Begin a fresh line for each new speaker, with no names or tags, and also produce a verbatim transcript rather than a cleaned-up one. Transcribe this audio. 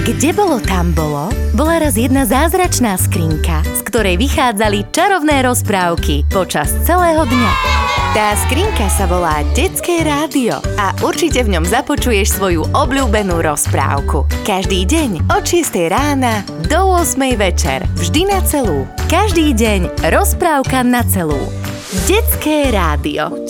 Kde bolo, tam bolo, bola raz jedna zázračná skrinka, z ktorej vychádzali čarovné rozprávky počas celého dňa. Tá skrinka sa volá Detské rádio a určite v ňom započuješ svoju obľúbenú rozprávku. Každý deň od šiestej rána do ôsmej večer, vždy na celú. Každý deň rozprávka na celú. Detské rádio.